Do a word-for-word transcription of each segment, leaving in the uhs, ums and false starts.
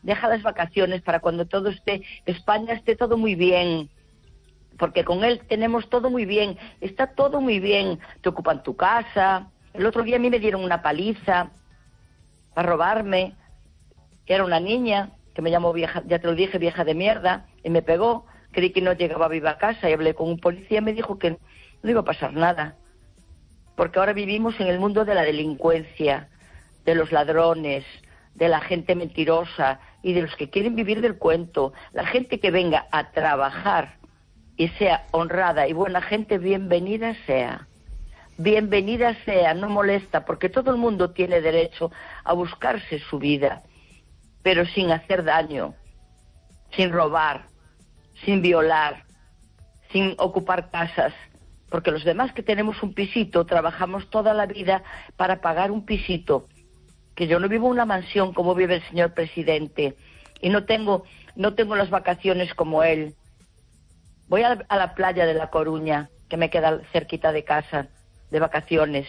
deja las vacaciones para cuando todo esté, España esté todo muy bien, porque con él tenemos todo muy bien, está todo muy bien, te ocupan tu casa. El otro día a mí me dieron una paliza para robarme, que era una niña, que me llamó vieja, ya te lo dije, vieja de mierda, y me pegó, creí que no llegaba viva a casa, y hablé con un policía, me dijo que no iba a pasar nada, porque ahora vivimos en el mundo de la delincuencia, de los ladrones, de la gente mentirosa y de los que quieren vivir del cuento. La gente que venga a trabajar y sea honrada y buena gente, bienvenida sea. Bienvenida sea, no molesta, porque todo el mundo tiene derecho a buscarse su vida, pero sin hacer daño, sin robar, sin violar, sin ocupar casas, porque los demás que tenemos un pisito trabajamos toda la vida para pagar un pisito, que yo no vivo en una mansión como vive el señor presidente, y no tengo, no tengo las vacaciones como él. Voy a, a la playa de La Coruña, que me queda cerquita de casa, de vacaciones.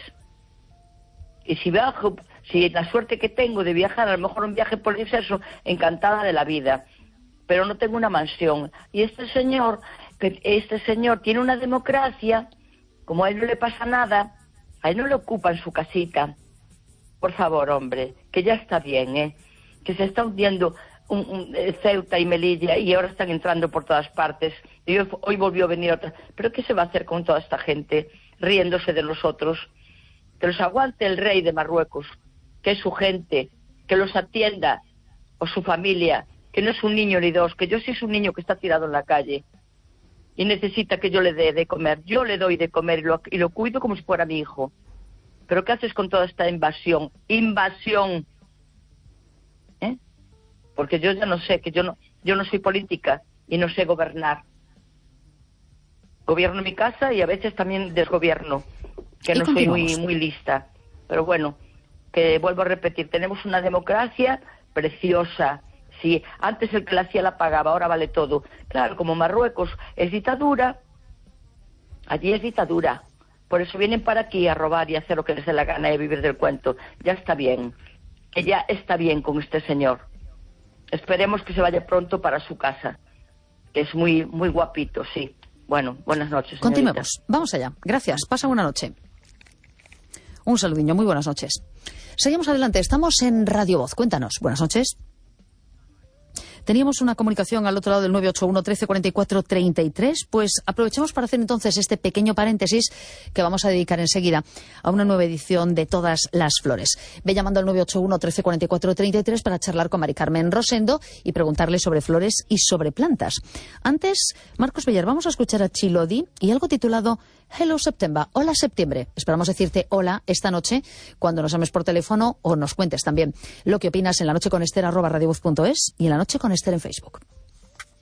Y si viajo, si la suerte que tengo de viajar, a lo mejor un viaje por el universo, encantada de la vida. Pero no tengo una mansión. Y este señor, que este señor tiene una democracia, como a él no le pasa nada, a él no le ocupan su casita. Por favor, hombre, que ya está bien, ¿eh? Que se está hundiendo un, un, Ceuta y Melilla y ahora están entrando por todas partes. Y hoy, hoy volvió a venir otra. ¿Pero qué se va a hacer con toda esta gente riéndose de los otros? Que los aguante el rey de Marruecos, que es su gente, que los atienda, o su familia, que no es un niño ni dos, que yo sí es un niño que está tirado en la calle y necesita que yo le dé de comer. Yo le doy de comer y lo, y lo cuido como si fuera mi hijo. ¿Pero qué haces con toda esta invasión? Invasión. ¿Eh? Porque yo ya no sé, que yo no, yo no soy política y no sé gobernar. Gobierno mi casa y a veces también desgobierno, que no soy muy, muy lista. Pero bueno, que vuelvo a repetir, tenemos una democracia preciosa. Sí, antes el que la hacía la pagaba, ahora vale todo. Claro, como Marruecos es dictadura, allí es dictadura. Por eso vienen para aquí a robar y a hacer lo que les dé la gana y a vivir del cuento. Ya está bien, que ya está bien con este señor. Esperemos que se vaya pronto para su casa, que es muy, muy guapito, sí. Bueno, buenas noches, señorita. Continuemos, vamos allá. Gracias, pasa buena noche. Un saludiño, muy buenas noches. Seguimos adelante, estamos en Radio Voz. Cuéntanos, buenas noches. Teníamos una comunicación al otro lado del nueve ocho uno, trece, cuarenta y cuatro, treinta y tres. Pues aprovechamos para hacer entonces este pequeño paréntesis que vamos a dedicar enseguida a una nueva edición de Todas las Flores. Ve llamando al nueve ocho uno, trece, cuarenta y cuatro, treinta y tres para charlar con Mari Carmen Rosendo y preguntarle sobre flores y sobre plantas. Antes, Marcos Bellar, vamos a escuchar a Chilodi y algo titulado Hello September, hola septiembre. Esperamos decirte hola esta noche cuando nos llames por teléfono o nos cuentes también lo que opinas en la noche con Esther arroba radiovoz punto es y en la noche con Esther en Facebook.